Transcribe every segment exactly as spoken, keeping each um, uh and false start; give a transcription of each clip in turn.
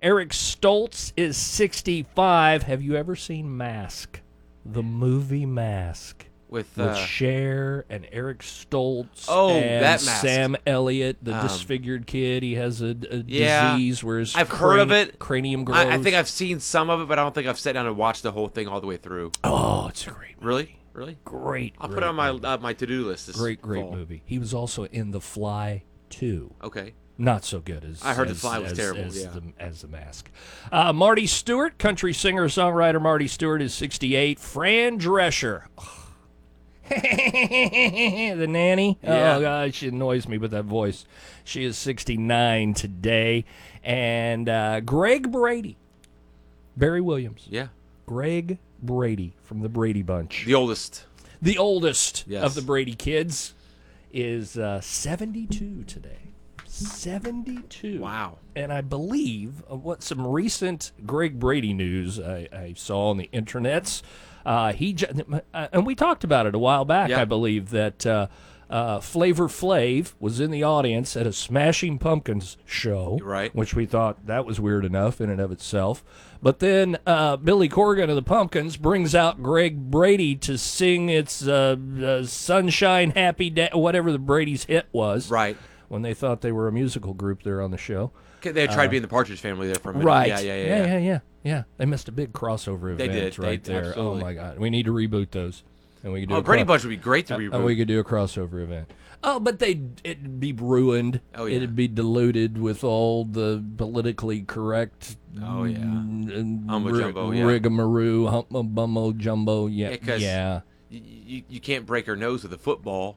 Eric Stoltz is sixty-five. Have you ever seen Mask? The movie Mask. With, With uh, Cher and Eric Stoltz Oh, and that Mask. Sam Elliott, the Um, disfigured kid. He has a, a Yeah. disease where his I've heard of crani- it. cranium grows. I, I think I've seen some of it, but I don't think I've sat down and watched the whole thing all the way through. Oh, it's a great movie. Really? Really? Great. I'll great put it on my movie. uh, my to-do list this Great, great fall. movie. He was also in The Fly two. Okay. Not so good as I heard The as- Fly was as- terrible, as yeah. the, as the Mask. Uh, Marty Stewart, country singer songwriter Marty Stewart is sixty-eight. Fran Drescher, the nanny. Yeah. Oh God, she annoys me with that voice. She is sixty-nine today, and uh, Greg Brady, Barry Williams. Yeah. Greg Brady from the Brady Bunch, The oldest. the oldest Yes. of the Brady kids, is uh, seventy-two today. seventy-two. Wow. And I believe uh, what some recent Greg Brady news I, I saw on the internets. Uh, he j- uh, and we talked about it a while back. Yeah. I believe that uh, uh, Flavor Flav was in the audience at a Smashing Pumpkins show, Right. which we thought that was weird enough in and of itself. But then uh, Billy Corgan of the Pumpkins brings out Greg Brady to sing its uh, uh, Sunshine Happy Day, whatever the Brady's hit was. Right. When they thought they were a musical group there on the show. Okay, They tried to be in the Partridge Family there for a minute. Right. Yeah, yeah, yeah. yeah, yeah. yeah, yeah, yeah. They missed a big crossover They event did. right They- there. absolutely. Oh my God, we need to reboot those, and we could do Oh, a Brady cro- Bunch would be great to uh, reboot. and we could do a crossover event. Oh, but they it'd be ruined. Oh, yeah. It'd be diluted with all the politically correct. Oh, yeah. mm, Mumbo ri- jumbo, yeah. Rigamaroo, humbo bumbo jumbo. Yeah, Yeah, 'cause- yeah. you, you, you can't break her nose with a football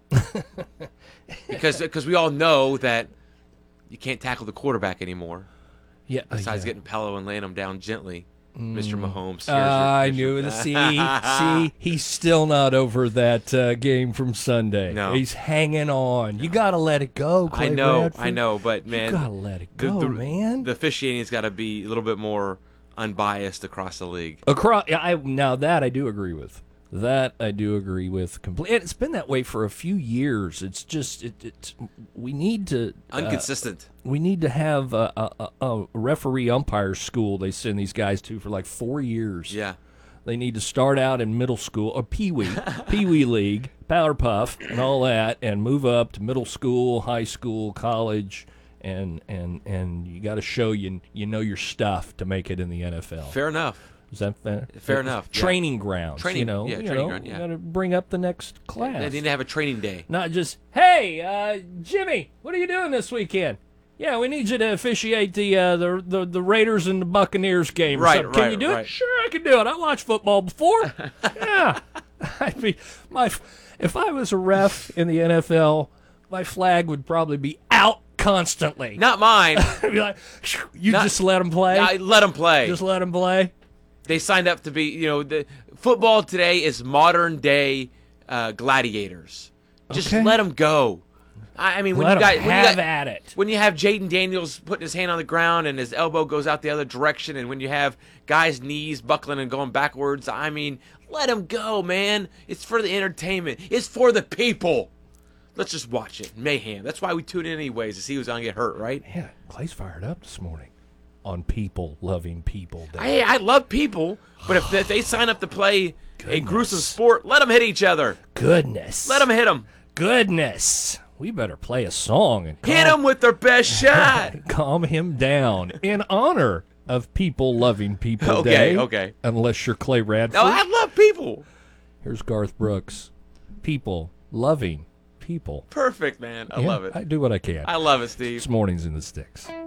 because because we all know that you can't tackle the quarterback anymore. Yeah. uh, Besides yeah. getting Pelo and laying him down gently, Mister Mahomes. Here's Uh, your- I here's your- knew it. See, see, he's still not over that uh, game from Sunday. No. He's hanging on. You gotta let it go, Clay I know, Bradford. I know, but man, you gotta let it the, go, the, man. the officiating's got to be a little bit more unbiased across the league. Across, I now that I do agree with. That I do agree with completely. It's been that way for a few years. It's just it. it we need to uh, Inconsistent. we need to have a, a, a, a referee umpire school they send these guys to for like four years. Yeah. They need to start out in middle school or Pee Wee, Pee Wee League, Powerpuff, and all that, and move up to middle school, high school, college, and and and you got to show you you know your stuff to make it in the N F L. Fair enough. Is that fair? Fair enough, yeah. Training grounds. Training- you know, yeah, you training know, ground, yeah. You got to bring up the next class. They need to have a training day. Not just, hey, uh, Jimmy, what are you doing this weekend? Yeah, we need you to officiate the uh, the, the the Raiders and the Buccaneers game. or Right, something. Can right, you do right. it? Sure, I can do it. I watched football before. Yeah, I'd be my if I was a ref in the N F L, my flag would probably be out constantly. Not mine. I'd be like, you Not- just let them play. I let them play. Just let them play. They signed up to be, you know, the football today is modern day uh, gladiators. Just Okay. let them go. I, I mean, when Let you got 'em when have you got, at it. when you have Jaden Daniels putting his hand on the ground and his elbow goes out the other direction, and when you have guys' knees buckling and going backwards, I mean, let them go, man. It's for the entertainment. It's for the people. Let's just watch it. Mayhem. That's why we tune in anyways, to see who's going to get hurt, right? Yeah, Clay's fired up this morning on people loving people day. Hey, I love people, but if, if they sign up to play a gruesome Goodness. sport, let them hit each other. Goodness. Let them hit them. Goodness. We better play a song and Hit them with their best shot. calm him down in honor of people loving people Okay, day. okay. Unless you're Clay Radford. No, I love people. Here's Garth Brooks. People loving people. Perfect, man. I Yeah, love it. I do what I can. I love it, Steve. It's Mornings in the Sticks.